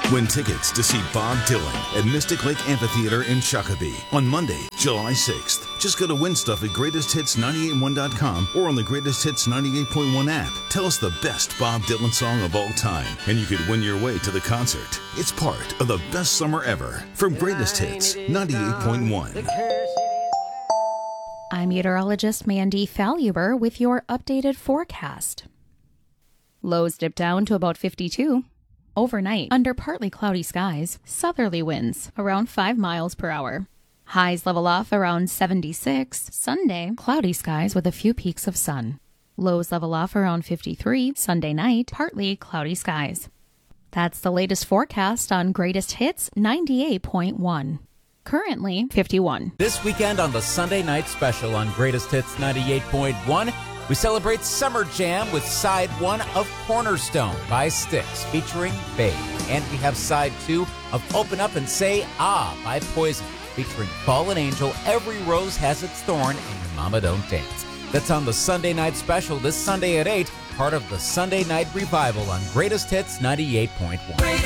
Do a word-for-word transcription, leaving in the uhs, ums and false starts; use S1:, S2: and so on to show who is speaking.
S1: Win tickets to see Bob Dylan at Mystic Lake Amphitheater in Shakopee on Monday, July sixth. Just go to win stuff at greatest hits nine eight one dot com or on the Greatest Hits ninety-eight point one app. Tell us the best Bob Dylan song of all time, and you could win your way to the concert. It's part of the best summer ever from Greatest Hits ninety-eight point one.
S2: I'm meteorologist Mandy Faluber with your updated forecast. Lows dip down to about fifty-two. Overnight, under partly cloudy skies, southerly winds around five miles per hour. Highs level off around seventy-six. Sunday, cloudy skies with a few peaks of sun. Lows level off around fifty-three. Sunday night, partly cloudy skies. That's the latest forecast on Greatest Hits ninety-eight point one. Currently fifty-one.
S3: This weekend on the Sunday night special on Greatest Hits ninety-eight point one, we celebrate Summer Jam with side one of Cornerstone by Styx featuring Babe. And we have side two of Open Up and Say Ah by Poison featuring Fallen Angel, Every Rose Has Its Thorn, and Your Mama Don't Dance. That's on the Sunday night special this Sunday at eight, part of the Sunday night revival on Greatest Hits ninety-eight point one.